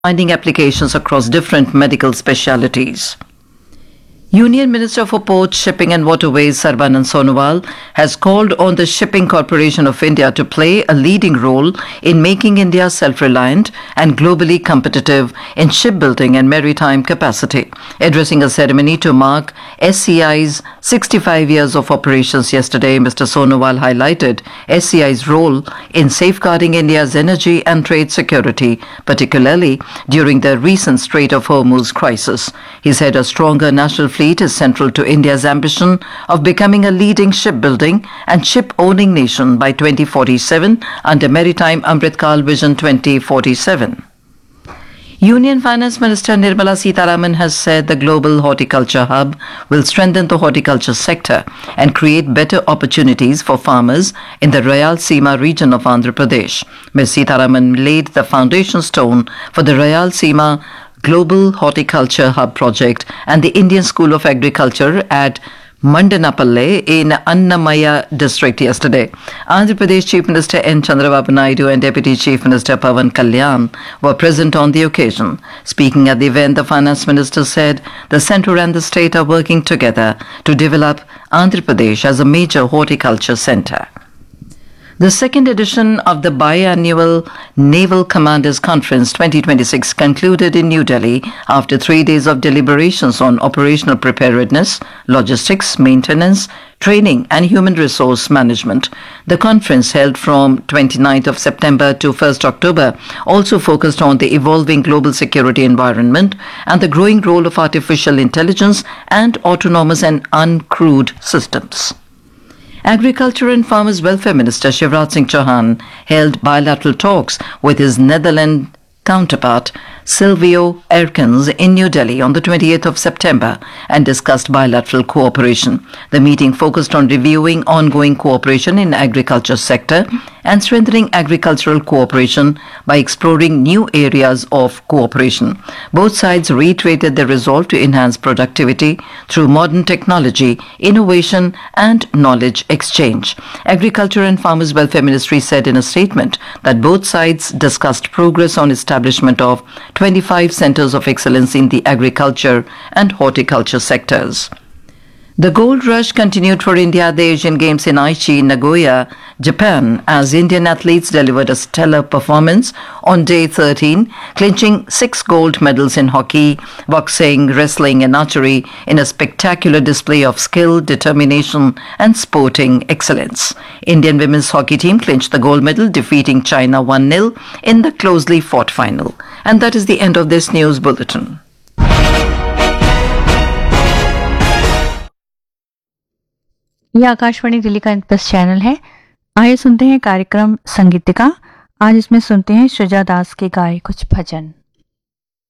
finding applications across different medical specialties. Union Minister for Ports, Shipping and Waterways Sarbanand Sonowal has called on the Shipping Corporation of India to play a leading role in making India self-reliant and globally competitive in shipbuilding and maritime capacity. Addressing a ceremony to mark SCI's 65 years of operations yesterday, Mr. Sonowal highlighted SCI's role in safeguarding India's energy and trade security, particularly during the recent Strait of Hormuz crisis. He said a stronger national fleet is central to India's ambition of becoming a leading shipbuilding and ship-owning nation by 2047 under Maritime Amritkal Vision 2047. Union Finance Minister Nirmala Sitharaman has said the Global Horticulture Hub will strengthen the horticulture sector and create better opportunities for farmers in the Rayalaseema region of Andhra Pradesh. Ms. Sitharaman laid the foundation stone for the Rayalaseema Global Horticulture Hub project and the Indian School of Agriculture at Mandanapalle in Annamaya district yesterday. Andhra Pradesh Chief Minister N. Chandrababu Naidu and Deputy Chief Minister Pawan Kalyan were present on the occasion. Speaking at the event, the Finance Minister said the centre and the state are working together to develop Andhra Pradesh as a major horticulture centre. The second edition of the biannual Naval Commanders Conference 2026 concluded in New Delhi after 3 days of deliberations on operational preparedness, logistics, maintenance, training and human resource management. The conference, held from 29th of September to 1st October, also focused on the evolving global security environment and the growing role of artificial intelligence and autonomous and uncrewed systems. Agriculture and Farmers Welfare Minister Shivraj Singh Chauhan held bilateral talks with his Netherlands counterpart Silvio Erkens in New Delhi on the 28th of September and discussed bilateral cooperation. The meeting focused on reviewing ongoing cooperation in agriculture sector and strengthening agricultural cooperation by exploring new areas of cooperation. Both sides reiterated their resolve to enhance productivity through modern technology, innovation and knowledge exchange. Agriculture and Farmers Welfare Ministry said in a statement that both sides discussed progress on establishment of 25 centers of excellence in the agriculture and horticulture sectors. The gold rush continued for India at the Asian Games in Aichi, Nagoya, Japan, as Indian athletes delivered a stellar performance on day 13, clinching 6 gold medals in hockey, boxing, wrestling and archery in a spectacular display of skill, determination and sporting excellence. Indian women's hockey team clinched the gold medal, defeating China 1-0 in the closely fought final. And that is the end of this news bulletin. यह आकाशवाणी दिल्ली का interest channel है। आइए सुनते हैं कार्यक्रम संगीतिका। आज इसमें सुनते हैं श्रेजा दास के गाए कुछ भजन।